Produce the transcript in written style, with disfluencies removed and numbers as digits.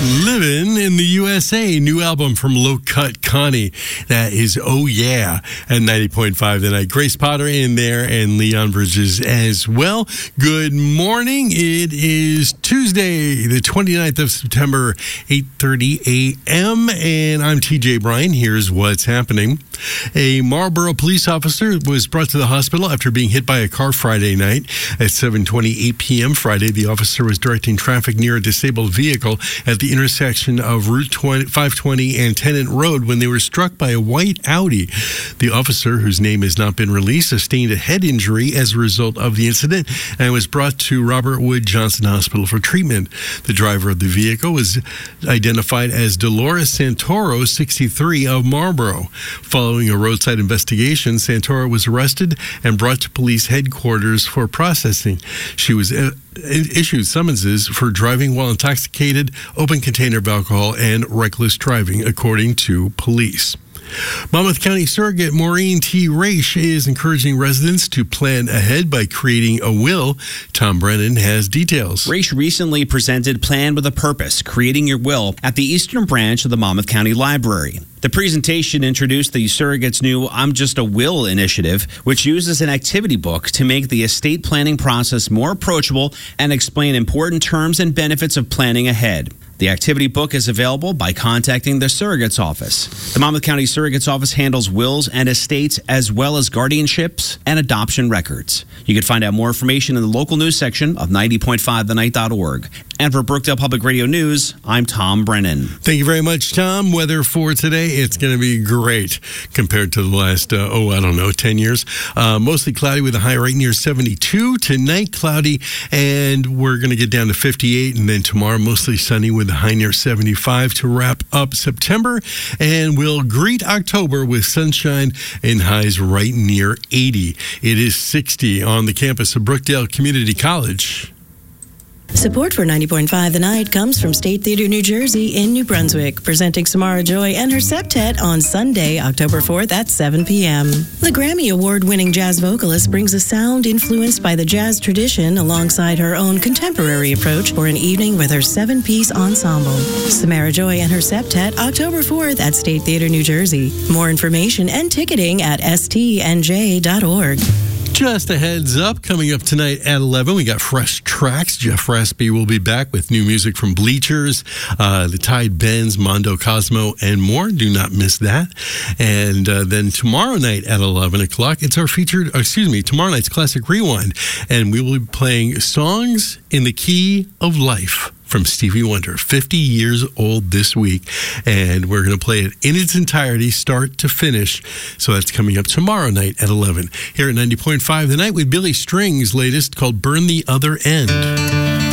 Living in the USA, new album from Low Cut Connie. That is Oh Yeah at 90.5 tonight. Grace Potter in there and Leon Bridges as well. Good morning. It is Tuesday, the 29th of September, 8:30 a.m. And I'm TJ Bryan. Here's what's happening. A Marlboro police officer was brought to the hospital after being hit by a car Friday night at 7:28 p.m. Friday. The officer was directing traffic near a disabled vehicle at the intersection of Route 520 and Tennant Road when they were struck by a white Audi. The officer, whose name has not been released, sustained a head injury as a result of the incident and was brought to Robert Wood Johnson Hospital for treatment. The driver of the vehicle was identified as Dolores Santoro, 63, of Marlboro. Following a roadside investigation, Santoro was arrested and brought to police headquarters for processing. She was issued summonses for driving while intoxicated, open container of alcohol, and reckless driving, according to police. Monmouth County Surrogate Maureen T. Raish is encouraging residents to plan ahead by creating a will. Tom Brennan has details. Raish recently presented Plan with a Purpose, Creating Your Will, at the Eastern Branch of the Monmouth County Library. The presentation introduced the Surrogate's new I'm Just a Will initiative, which uses an activity book to make the estate planning process more approachable and explain important terms and benefits of planning ahead. The activity book is available by contacting the Surrogate's Office. The Monmouth County Surrogate's Office handles wills and estates as well as guardianships and adoption records. You can find out more information in the local news section of 90.5thenight.org. And for Brookdale Public Radio News, I'm Tom Brennan. Thank you very much, Tom. Weather for today, it's going to be great compared to the last, 10 years. Mostly cloudy with a high right near 72. Tonight, cloudy, and we're going to get down to 58. And then tomorrow, mostly sunny with a high near 75 to wrap up September. And we'll greet October with sunshine and highs right near 80. It is 60 on the campus of Brookdale Community College. Support for 90.5 The Night comes from State Theater New Jersey in New Brunswick, presenting Samara Joy and her septet on Sunday, October 4th at 7 p.m. The Grammy Award-winning jazz vocalist brings a sound influenced by the jazz tradition alongside her own contemporary approach for an evening with her 7-piece ensemble. Samara Joy and her septet, October 4th at State Theater New Jersey. More information and ticketing at stnj.org. Just a heads up, coming up tonight at 11, we got Fresh Tracks. Jeff Raspy will be back with new music from Bleachers, the Tide Bends, Mondo Cosmo, and more. Do not miss that. And then tomorrow night at 11 o'clock, it's our tomorrow night's Classic Rewind. And we will be playing Songs in the Key of Life from Stevie Wonder, 50 years old this week. And we're going to play it in its entirety, start to finish. So that's coming up tomorrow night at 11. Here at 90.5 The Night with Billy String's latest called Burn the Other End.